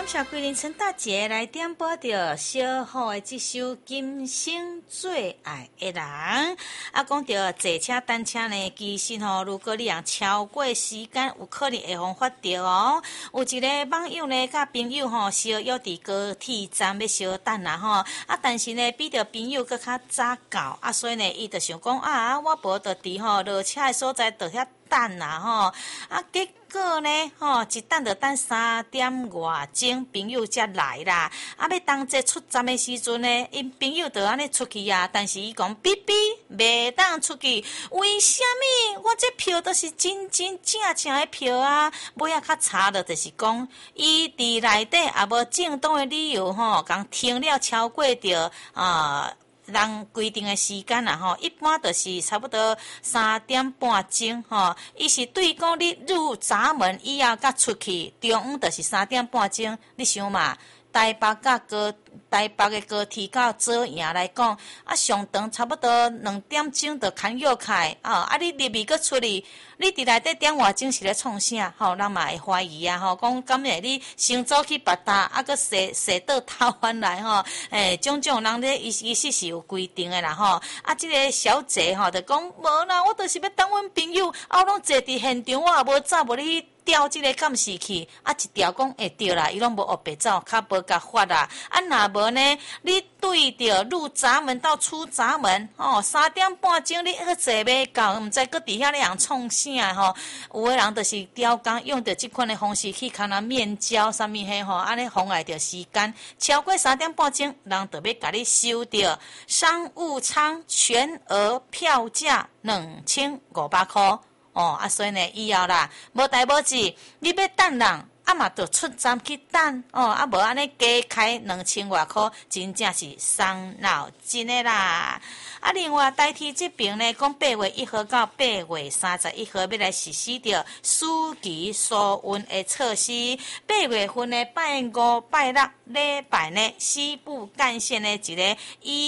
感谢桂林陈大姐来点播着小虎的这首《今生最爱的人》。讲到坐车、单车呢，其实如果你用超过时间，有可能会妨发着哦。有一个网友呢，甲朋友相约伫高铁站要相等啦但是呢，比着朋友搁较早到所以呢，伊就想讲我无就伫落车的所在，就遐等啦结果呢，一等就等3点外钟，朋友才来啦。要当这出站的时阵呢，因朋友就安尼出去但是伊讲哔哔，袂当出去。为什么？我这票都是真正的票啊！尾较查的，就是讲伊伫内底也无正当的理由讲停了超过着人规定的时间一般就是差不多3点半钟伊是对讲你入闸门以后甲出去，中午就是3点半钟。你想嘛，台北的高铁到左营来讲上长差不多2点钟就牵约开你入去搁出去，你伫内底点外钟是咧创啥人嘛会怀疑讲敢会你先走去别搭搁踅倒头返来种种人咧伊是有规定的啦这个小姐就讲无啦，我就是要等阮朋友我拢坐伫现场，我也无走无你调这个监视器一调讲会对啦，伊拢无黑白走，较无甲发啦若无呢，你对着入闸门到出闸门3点半钟你坐袂到，毋知搁伫遐咧人创啥有的人就是调工用着即款的方式去看若面交啥物迄安尼妨碍着时间，超过3点半钟，人就要甲你收着商务舱全额票价2500块所以呢以后啦，无代无志，你要等人嘛就出站去等无安尼加开2000外块，真正是伤脑筋的啦。另外台铁这边呢，讲8月1号到8月31号要来实施着暑期疏运的措施。8月份的拜5、拜6礼拜呢，西部干线的一个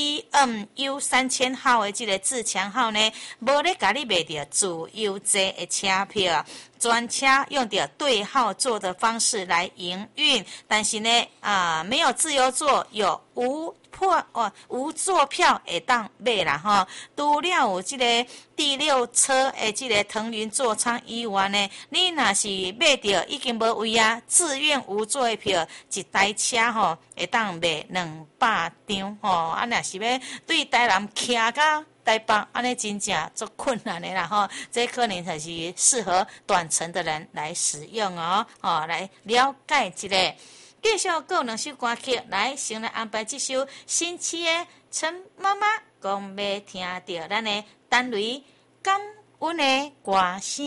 EMU3000 号的这个自强号呢，无咧甲你卖着自由座的车票。专车用着对号座的方式来营运，但是呢没有自由座，有无座票会当买啦除了有这个第6车的这个腾云座舱以外呢，你若是买着已经无位自愿无座的票，一台车会当卖200张若是要对台南徛到台北安尼真正足困难的啦这可能才是适合短程的人来使用来了解一下。继续有两首歌曲来先来安排这首新期的陈妈妈讲要听到咱的单雷感恩的歌声。